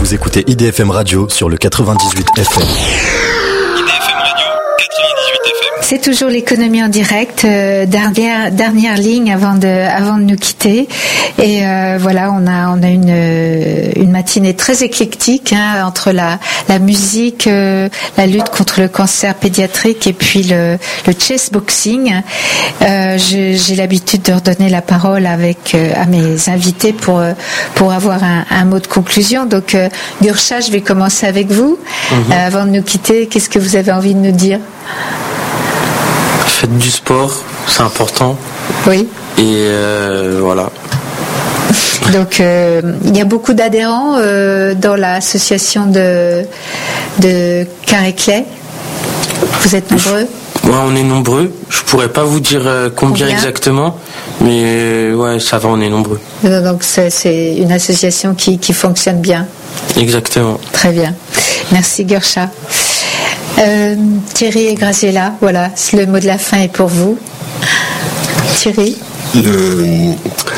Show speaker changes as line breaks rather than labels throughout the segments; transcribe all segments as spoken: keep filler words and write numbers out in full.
Vous écoutez I D F M Radio sur le quatre-vingt-dix-huit F M.
C'est toujours l'économie en direct, euh, dernière dernière ligne avant de avant de nous quitter. Et euh, voilà, on a on a une une matinée très éclectique hein, entre la la musique, euh, la lutte contre le cancer pédiatrique et puis le le chess boxing. Euh, j'ai, j'ai l'habitude de redonner la parole avec euh, à mes invités pour pour avoir un, un mot de conclusion. Donc euh, Gurcha, je vais commencer avec vous. Mm-hmm. Euh, avant de nous quitter, qu'est-ce que vous avez envie de nous dire?
Faites du sport, c'est important.
Oui.
Et euh, voilà.
Donc, euh, il y a beaucoup d'adhérents euh, dans l'association de, de Carré-Clay. Vous êtes nombreux?
Ouais, on est nombreux. Je pourrais pas vous dire euh, combien, combien exactement, mais euh, ouais, ça va, on est nombreux.
Donc, c'est, c'est une association qui, qui fonctionne bien.
Exactement.
Très bien. Merci, Gurcha. Euh, Thierry et Graziella, voilà, le mot de la fin est pour vous. Thierry.
Le,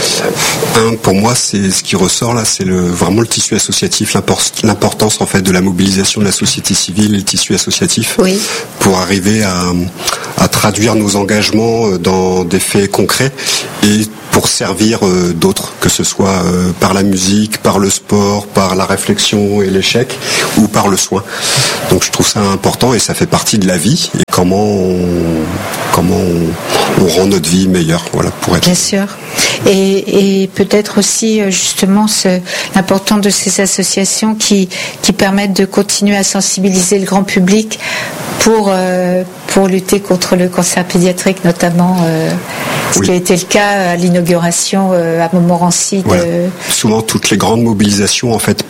un, pour moi, c'est ce qui ressort là, c'est le, vraiment le tissu associatif, l'import, l'importance en fait de la mobilisation de la société civile et le tissu associatif
oui.
pour arriver à, à traduire nos engagements dans des faits concrets et pour servir euh, d'autres, que ce soit euh, par la musique, par le sport, par la réflexion et l'échec, ou par le soin. Donc je trouve ça important et ça fait partie de la vie et comment on, comment on, on rend notre vie meilleure, voilà, pour être.
Bien sûr. Et, et peut-être aussi justement ce, l'importance de ces associations qui qui permettent de continuer à sensibiliser le grand public pour euh, pour lutter contre le cancer pédiatrique, notamment euh, ce oui. qui a été le cas à l'inauguration euh, à Montmorency. De...
Voilà. Souvent, toutes les grandes mobilisations en fait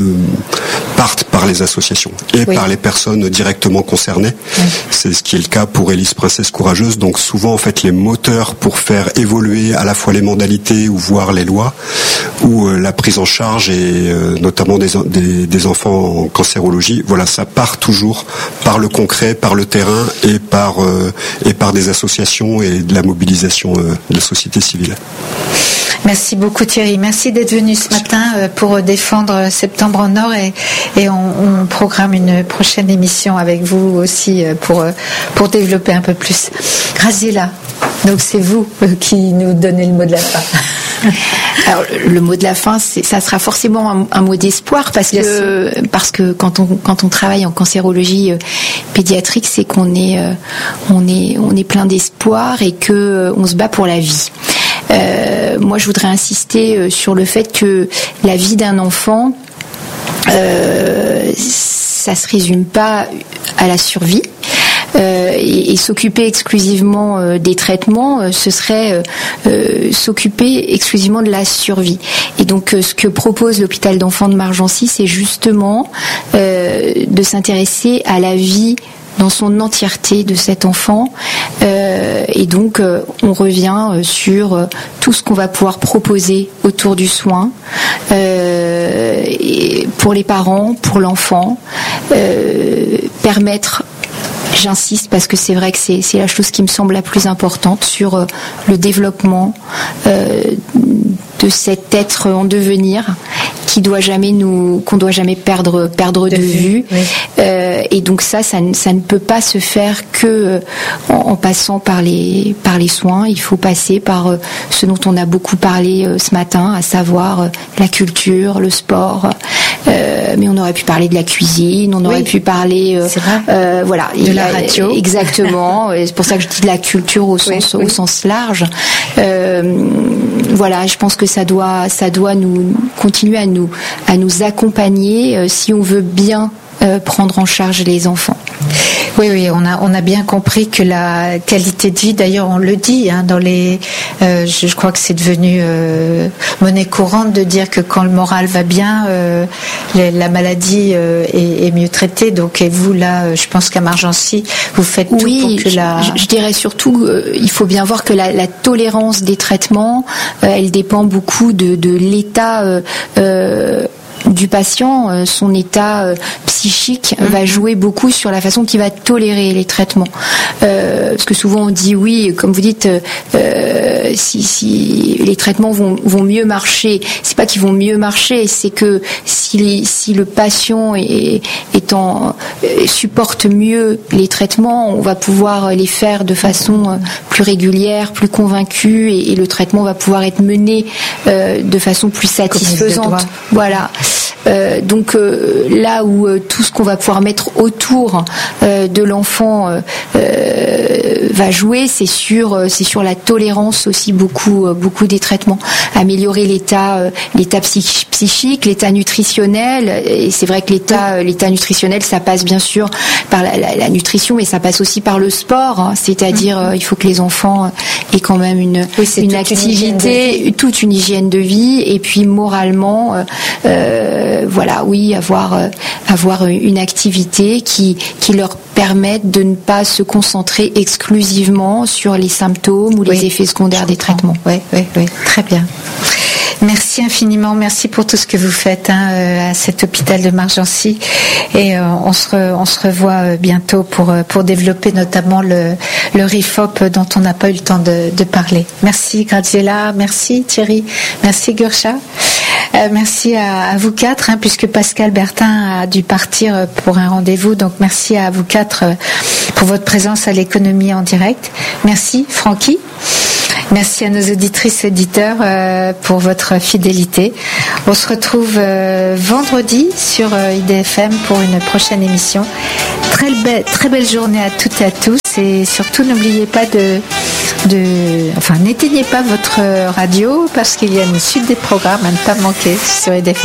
partent par les associations et oui. par les personnes directement concernées. Oui. C'est ce qui est le cas pour Élise Princesse Courageuse. Donc souvent, en fait, les moteurs pour faire évoluer à la fois les modalités ou voire les lois ou euh, la prise en charge et euh, notamment des, des, des enfants en cancérologie. Voilà, ça part toujours par le concret, par le terrain et par euh, et par des associations et de la mobilisation euh, de la société civile.
Merci beaucoup Thierry, merci d'être venu ce matin pour défendre Septembre en Or et, et on, on programme une prochaine émission avec vous aussi pour, pour développer un peu plus. Graziella, donc c'est vous qui nous donnez le mot de la fin.
Alors le mot de la fin, c'est, ça sera forcément un, un mot d'espoir parce que parce que quand on quand on travaille en cancérologie euh, pédiatrique, c'est qu'on est euh, on est on est plein d'espoir et que euh, on se bat pour la vie. Euh, moi, je voudrais insister sur le fait que la vie d'un enfant, euh, ça se résume pas à la survie. Euh, et, et s'occuper exclusivement euh, des traitements, euh, ce serait euh, s'occuper exclusivement de la survie. Et donc, euh, ce que propose l'hôpital d'enfants de Margency, c'est justement euh, de s'intéresser à la vie dans son entièreté de cet enfant euh, et donc euh, on revient euh, sur euh, tout ce qu'on va pouvoir proposer autour du soin euh, et pour les parents, pour l'enfant, euh, permettre, j'insiste parce que c'est vrai que c'est, c'est la chose qui me semble la plus importante sur euh, le développement euh, de cet être en devenir qui doit jamais nous, qu'on doit jamais perdre, perdre de, de vue. vue. Oui. Euh, et donc ça, ça, ça ne peut pas se faire que en, en passant par les, par les soins. Il faut passer par euh, ce dont on a beaucoup parlé euh, ce matin, à savoir euh, la culture, le sport. Euh, mais on aurait pu parler de la cuisine, on aurait oui. pu parler, euh, euh, voilà,
de la radio.
Exactement. C'est pour ça que je dis de la culture au sens, oui, oui. au sens large. Euh, voilà, je pense que ça doit, ça doit nous continuer à nous, à nous accompagner euh, si on veut bien euh, prendre en charge les enfants.
Oui, oui, on a on a bien compris que la qualité de vie, d'ailleurs, on le dit hein, dans les, euh, je, je crois que c'est devenu euh, monnaie courante de dire que quand le moral va bien, euh, les, la maladie euh, est, est mieux traitée. Donc, et vous là, je pense qu'à Margency, vous faites tout
oui,
pour que
je,
la.
Je, je dirais surtout, euh, il faut bien voir que la, la tolérance des traitements, euh, elle dépend beaucoup de de l'état. Euh, euh, du patient, son état psychique mmh. va jouer beaucoup sur la façon qu'il va tolérer les traitements. Euh, parce que souvent on dit oui, comme vous dites, euh, si, si les traitements vont, vont mieux marcher, c'est pas qu'ils vont mieux marcher, c'est que si, les, si le patient est, est en, supporte mieux les traitements, on va pouvoir les faire de façon plus régulière, plus convaincue, et, et le traitement va pouvoir être mené euh, de façon plus satisfaisante. Voilà. Euh, donc euh, là où euh, tout ce qu'on va pouvoir mettre autour euh, de l'enfant euh, euh, va jouer, c'est sur euh, c'est sur la tolérance aussi beaucoup euh, beaucoup des traitements, améliorer l'état euh, l'état psych- psychique, l'état nutritionnel. Et c'est vrai que l'état euh, l'état nutritionnel, ça passe bien sûr par la, la, la nutrition, mais ça passe aussi par le sport. Hein, c'est-à-dire euh, il faut que les enfants aient quand même une oui, une activité, une toute une hygiène de vie, et puis moralement. Euh, euh, Voilà, oui, avoir euh, avoir une activité qui qui leur permette de ne pas se concentrer exclusivement sur les symptômes ou les oui, effets secondaires des traitements.
Oui, oui, oui, très bien. Merci infiniment, merci pour tout ce que vous faites hein, à cet hôpital de Margency, et euh, on se re, on se revoit bientôt pour pour développer notamment le le R I F O P dont on n'a pas eu le temps de, de parler. Merci Graziella, merci Thierry, merci Gursha. Euh, merci à, à vous quatre, hein, puisque Pascal Bertin a dû partir pour un rendez-vous. Donc merci à vous quatre euh, pour votre présence à l'économie en direct. Merci Francky. Merci à nos auditrices et auditeurs euh, pour votre fidélité. On se retrouve euh, vendredi sur euh, I D F M pour une prochaine émission. Très belle, très belle journée à toutes et à tous. Et surtout, n'oubliez pas de, de, enfin, n'éteignez pas votre radio, parce qu'il y a une suite des programmes à ne pas manquer sur I D F M.